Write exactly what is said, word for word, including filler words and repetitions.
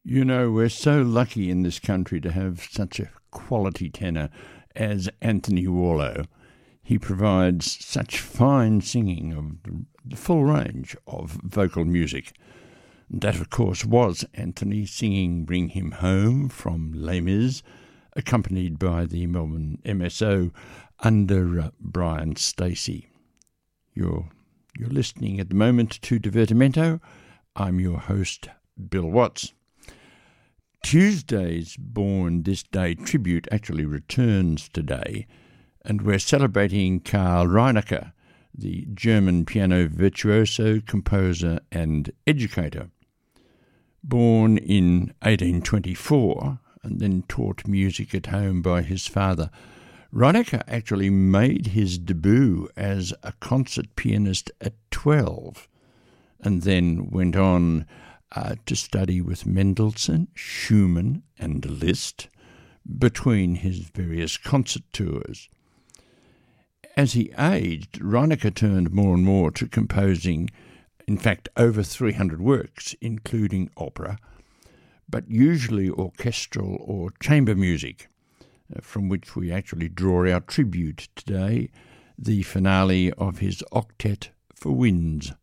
You know, we're so lucky in this country to have such a quality tenor as Anthony Warlow. He provides such fine singing of the full range of vocal music. That, of course, was Anthony singing Bring Him Home from Les Mis, accompanied by the Melbourne M S O under uh, Brian Stacey. You're, you're listening at the moment to Divertimento. I'm your host, Bill Watts. Tuesday's Born This Day tribute actually returns today, and we're celebrating Karl Reinecker, the German piano virtuoso, composer and educator. Born in eighteen twenty-four and then taught music at home by his father, Reinecker actually made his debut as a concert pianist at twelve and then went on Uh, to study with Mendelssohn, Schumann and Liszt between his various concert tours. As he aged, Reinecker turned more and more to composing, in fact, over three hundred works, including opera, but usually orchestral or chamber music, uh, from which we actually draw our tribute today, the finale of his Octet for Winds.